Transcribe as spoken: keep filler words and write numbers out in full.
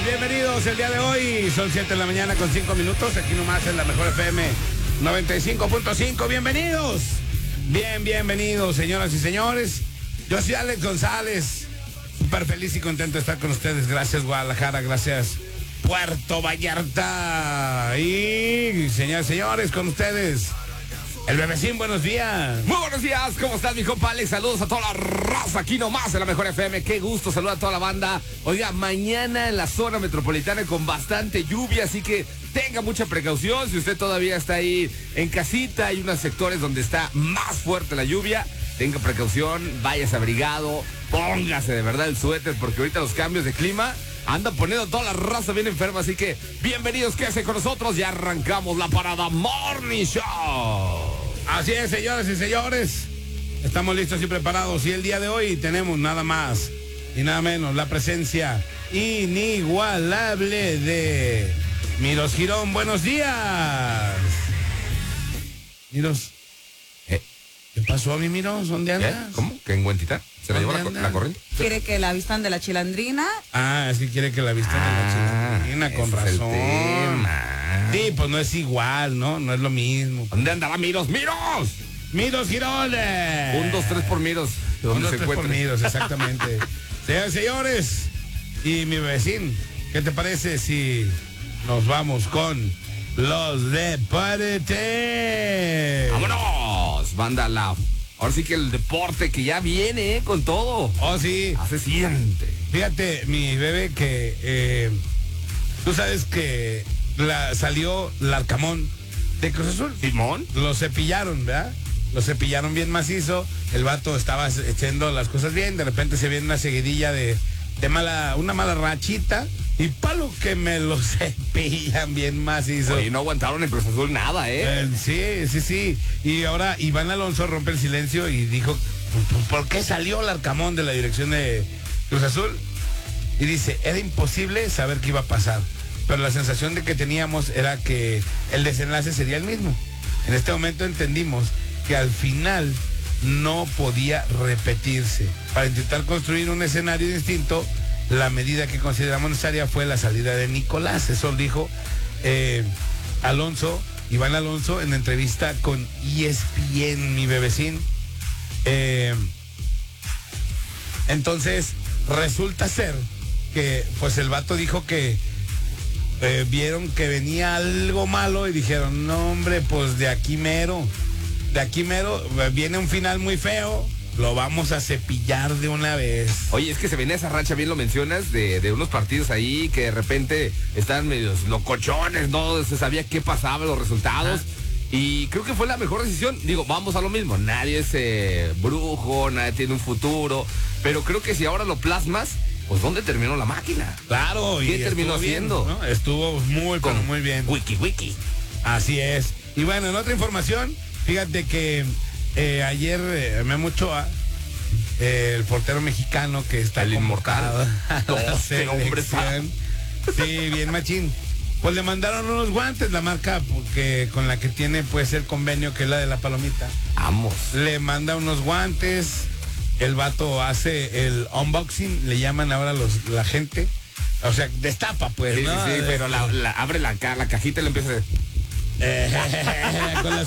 bienvenidos el día de hoy. Son siete de la mañana con cinco minutos. Aquí nomás en la Mejor F M noventa y cinco punto cinco. Bienvenidos. Bien, bienvenidos, señoras y señores. Yo soy Alex González. Súper feliz y contento de estar con ustedes. Gracias, Guadalajara. Gracias, Puerto Vallarta. Y, señoras y señores, con ustedes, el Bebecín. Buenos días. Muy buenos días, ¿cómo estás, mi compa Alex? Saludos a toda la raza aquí nomás en la Mejor F M. Qué gusto, saludar a toda la banda. Oiga, mañana en la zona metropolitana con bastante lluvia, así que tenga mucha precaución. Si usted todavía está ahí en casita, hay unos sectores donde está más fuerte la lluvia. Tenga precaución, váyase abrigado, póngase de verdad el suéter, porque ahorita los cambios de clima andan poniendo a toda la raza bien enferma. Así que bienvenidos, quédense con nosotros. Ya arrancamos la Parada Morning Show. Así es, señoras y señores. Estamos listos y preparados. Y el día de hoy tenemos nada más y nada menos la presencia inigualable de Miros Girón. Buenos días. Miros. ¿Eh? ¿Qué pasó a mi Miros? ¿Dónde anda? ¿Eh? ¿Cómo? ¿Que en Huentitán? ¿Se la llevó la, la corriente? ¿Quiere que la vistan de la chilandrina? Ah, es que quiere que la vistan Ah, de la chilandrina, con ese es el razón. tema. Sí, pues no es igual, ¿no? No es lo mismo. ¿Dónde andará Miros? ¡Miros! Miros Girón. Un, dos, tres por Miros. Un, ¿Dónde dos, se tres por encuentre? Miros, exactamente. Señores, señores, y mi vecino, ¿qué te parece si nos vamos con los deportes? ¡Vámonos! Banda la... Ahora sí que el deporte que ya viene, ¿eh? Con todo. Oh, sí. Hace siente. Fíjate, mi bebé, que eh, tú sabes que la, salió Larcamón de Cruz Azul. ¿Simón? Lo cepillaron, ¿verdad? Lo cepillaron bien macizo. El vato estaba echando las cosas bien. De repente se viene una seguidilla de, de mala, una mala rachita. Y palo que me lo cepillan bien macizo. Oye, no aguantaron en Cruz Azul nada, ¿eh? Eh, sí, sí, sí. Y ahora Iván Alonso rompe el silencio y dijo, ¿por qué salió Larcamón de la dirección de Cruz Azul? Y dice, era imposible saber qué iba a pasar, pero la sensación de que teníamos era que el desenlace sería el mismo. En este momento entendimos que al final no podía repetirse. Para intentar construir un escenario distinto, la medida que consideramos necesaria fue la salida de Nicolás. Eso dijo eh, Alonso, Iván Alonso, en entrevista con E S P N, mi bebecín. Eh, entonces, resulta ser que pues el vato dijo que eh, vieron que venía algo malo y dijeron, no hombre, pues de aquí mero, de aquí mero eh, viene un final muy feo, lo vamos a cepillar de una vez. Oye, es que se venía esa racha, bien lo mencionas, de, de unos partidos ahí que de repente estaban medios locochones, no se sabía qué pasaba, los resultados. Ajá. Y creo que fue la mejor decisión. Digo, vamos a lo mismo, nadie es eh, brujo, nadie tiene un futuro, pero creo que si ahora lo plasmas, pues ¿dónde terminó la máquina? Claro. ¿Qué y terminó haciendo? Bien, ¿no? Estuvo muy, pero muy bien. Wiki, wiki. Así es. Y bueno, en otra información, fíjate que eh, ayer eh, Memo Ochoa, eh, el portero mexicano que está el inmortal, este hombre está... Sí, bien machín. Pues le mandaron unos guantes, la marca porque con la que tiene pues el convenio, que es la de la palomita. Vamos. Le manda unos guantes, el vato hace el unboxing, le llaman ahora los la gente. O sea, destapa pues, sí, ¿no? Sí, sí, pero la, la, abre la, la cajita y le empieza a... Eh, con la